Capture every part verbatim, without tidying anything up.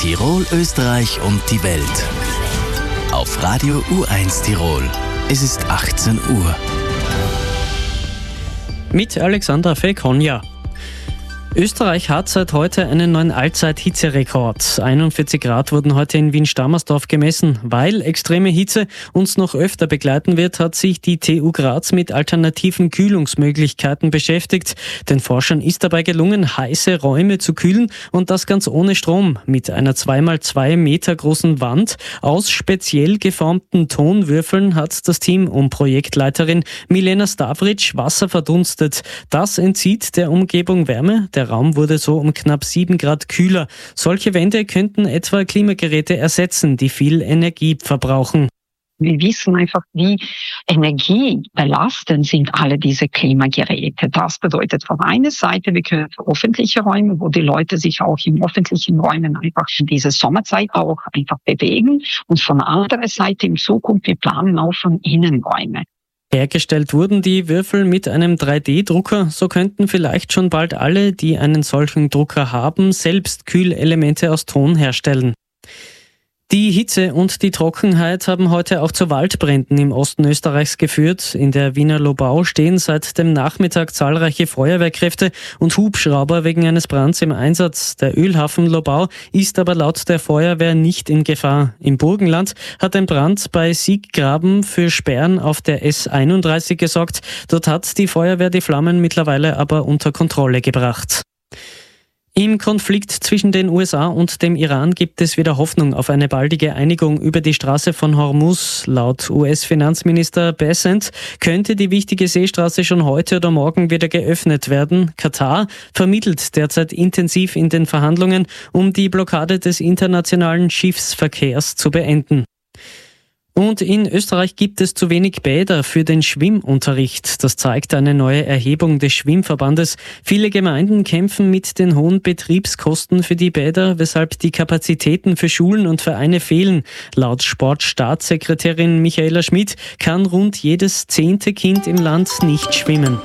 Tirol, Österreich und die Welt. Auf Radio U eins Tirol. Es ist achtzehn Uhr. Mit Alexandra Fekonja. Österreich hat seit heute einen neuen Allzeit-Hitzerekord. einundvierzig Grad wurden heute in Wien-Stammersdorf gemessen. Weil extreme Hitze uns noch öfter begleiten wird, hat sich die T U Graz mit alternativen Kühlungsmöglichkeiten beschäftigt. Den Forschern ist dabei gelungen, heiße Räume zu kühlen und das ganz ohne Strom. Mit einer zwei mal zwei Meter großen Wand aus speziell geformten Tonwürfeln hat das Team um Projektleiterin Milena Stavric Wasser verdunstet. Das entzieht der Umgebung Wärme. Der Raum wurde so um knapp sieben Grad kühler. Solche Wände könnten etwa Klimageräte ersetzen, die viel Energie verbrauchen. Wir wissen einfach, wie energiebelastend sind alle diese Klimageräte. Das bedeutet von einer Seite, wir können für öffentliche Räume, wo die Leute sich auch in öffentlichen Räumen einfach in dieser Sommerzeit auch einfach bewegen. Und von der anderen Seite in Zukunft, wir planen auch von Innenräume. Hergestellt wurden die Würfel mit einem drei D Drucker. So könnten vielleicht schon bald alle, die einen solchen Drucker haben, selbst Kühlelemente aus Ton herstellen. Die Hitze und die Trockenheit haben heute auch zu Waldbränden im Osten Österreichs geführt. In der Wiener Lobau stehen seit dem Nachmittag zahlreiche Feuerwehrkräfte und Hubschrauber wegen eines Brands im Einsatz. Der Ölhafen Lobau ist aber laut der Feuerwehr nicht in Gefahr. Im Burgenland hat ein Brand bei Sieggraben für Sperren auf der S einunddreißig gesorgt. Dort hat die Feuerwehr die Flammen mittlerweile aber unter Kontrolle gebracht. Im Konflikt zwischen den U S A und dem Iran gibt es wieder Hoffnung auf eine baldige Einigung über die Straße von Hormuz. Laut U S-Finanzminister Bessent könnte die wichtige Seestraße schon heute oder morgen wieder geöffnet werden. Katar vermittelt derzeit intensiv in den Verhandlungen, um die Blockade des internationalen Schiffsverkehrs zu beenden. Und in Österreich gibt es zu wenig Bäder für den Schwimmunterricht. Das zeigt eine neue Erhebung des Schwimmverbandes. Viele Gemeinden kämpfen mit den hohen Betriebskosten für die Bäder, weshalb die Kapazitäten für Schulen und Vereine fehlen. Laut Sportstaatssekretärin Michaela Schmidt kann rund jedes zehnte Kind im Land nicht schwimmen.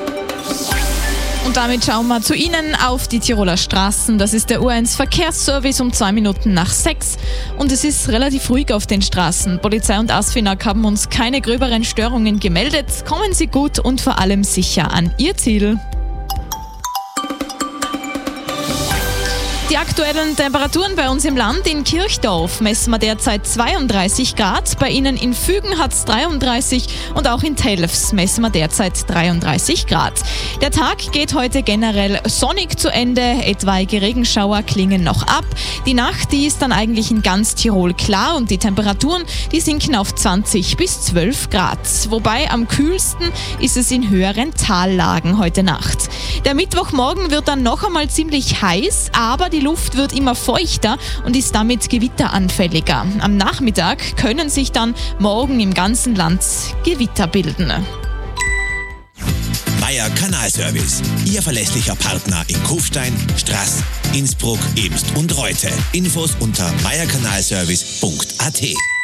Und damit schauen wir zu Ihnen auf die Tiroler Straßen. Das ist der U eins Verkehrsservice um zwei Minuten nach sechs. Und es ist relativ ruhig auf den Straßen. Polizei und ASFINAG haben uns keine gröberen Störungen gemeldet. Kommen Sie gut und vor allem sicher an Ihr Ziel. Die aktuellen Temperaturen bei uns im Land. In Kirchdorf messen wir derzeit zweiunddreißig Grad. Bei Ihnen in Fügen hat es dreiunddreißig und auch in Telfs messen wir derzeit dreiunddreißig Grad. Der Tag geht heute generell sonnig zu Ende. Etwaige Regenschauer klingen noch ab. Die Nacht, die ist dann eigentlich in ganz Tirol klar und die Temperaturen, die sinken auf zwanzig bis zwölf Grad. Wobei am kühlsten ist es in höheren Tallagen heute Nacht. Der Mittwochmorgen wird dann noch einmal ziemlich heiß, aber die Die Luft wird immer feuchter und ist damit gewitteranfälliger. Am Nachmittag können sich dann morgen im ganzen Land Gewitter bilden. Meier Kanalservice, Ihr verlässlicher Partner in Kufstein, Straß, Innsbruck, Ebst und Reute. Infos unter meier kanalservice punkt a t.